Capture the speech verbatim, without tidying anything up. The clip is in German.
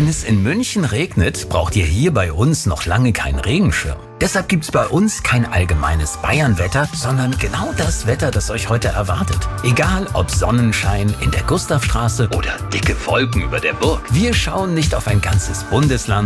Wenn es in München regnet, braucht ihr hier bei uns noch lange keinen Regenschirm. Deshalb gibt's bei uns kein allgemeines Bayernwetter, sondern genau das Wetter, das euch heute erwartet. Egal ob Sonnenschein in der Gustavstraße oder dicke Wolken über der Burg. Wir schauen nicht auf ein ganzes Bundesland,